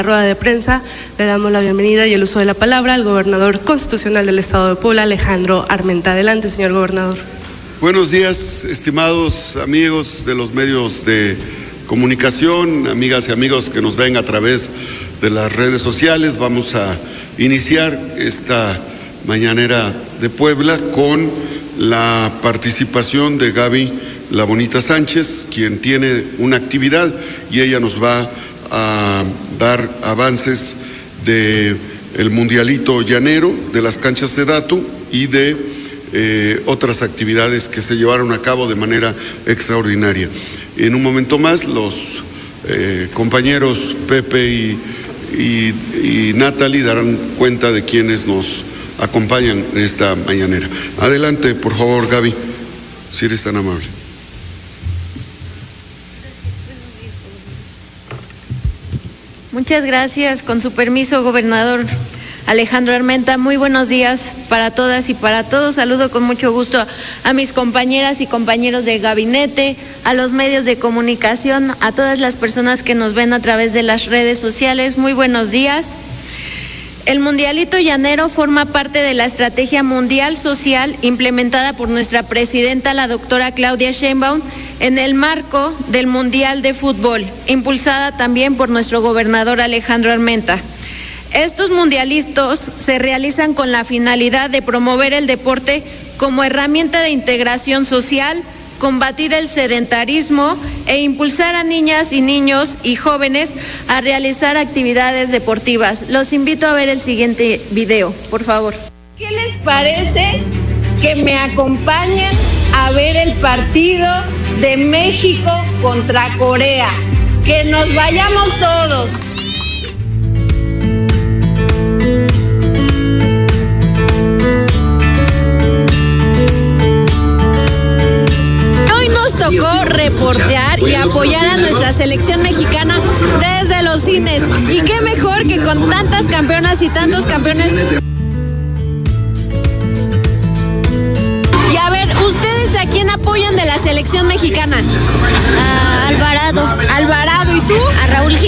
rueda de prensa le damos la bienvenida y el uso de la palabra al gobernador constitucional del Estado de Puebla, Alejandro Armenta. Adelante, señor gobernador. Buenos días, estimados amigos de los medios de comunicación, amigas y amigos que nos ven a través de las redes sociales. Vamos a iniciar esta mañanera de Puebla con la participación de Gaby La Bonita Sánchez, quien tiene una actividad y ella nos va a dar avances de el Mundialito Llanero, de las canchas de Datu y de otras actividades que se llevaron a cabo de manera extraordinaria. En un momento más los compañeros Pepe y Natalie darán cuenta de quienes nos acompañan en esta mañanera. Adelante, por favor, Gaby, si eres tan amable. Muchas gracias. Con su permiso, gobernador Alejandro Armenta, muy buenos días para todas y para todos. Saludo con mucho gusto a mis compañeras y compañeros de gabinete, a los medios de comunicación, a todas las personas que nos ven a través de las redes sociales. Muy buenos días. El Mundialito Llanero forma parte de la estrategia mundial social implementada por nuestra presidenta, la doctora Claudia Sheinbaum, en el marco del Mundial de Fútbol, impulsada también por nuestro gobernador Alejandro Armenta. Estos mundialistas se realizan con la finalidad de promover el deporte como herramienta de integración social, combatir el sedentarismo e impulsar a niñas y niños y jóvenes a realizar actividades deportivas. Los invito a ver el siguiente video, por favor. ¿Qué les parece que me acompañen a ver el partido de México contra Corea? Que nos vayamos todos. Tocó reportear y apoyar a nuestra selección mexicana desde los cines. Y qué mejor que con tantas campeonas y tantos campeones. Y a ver, ¿ustedes a quién apoyan de la selección mexicana? A Alvarado. Alvarado, ¿y tú? A Raúl Jiménez.